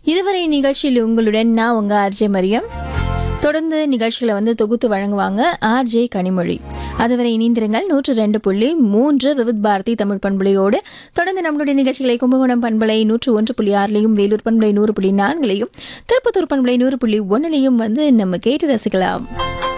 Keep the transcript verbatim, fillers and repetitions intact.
இதுவரை நிகழ்ச்சியில் உங்களுடன் நான் உங்க ஆர்ஜே மரியம். தொடர்ந்து நிகழ்ச்சிகளை வந்து தொகுத்து வழங்குவாங்க ஆர்ஜே கனிமொழி. அதுவரை இணைந்திருங்கள் நூற்று ரெண்டு புள்ளி மூன்று விவித் பாரதி தமிழ் பண்பலையோடு. தொடர்ந்து நம்மளுடைய நிகழ்ச்சிகளை கும்பகோணம் பண்பலை நூற்று ஒன்று புள்ளி ஆறுலையும், வேலூர் பண்பலை நூறு புள்ளி நான்குலையும், திருப்பத்தூர் பண்பலை நூறு புள்ளி ஒன்னுலையும் வந்து நம்ம கேட்டு ரசிக்கலாம்.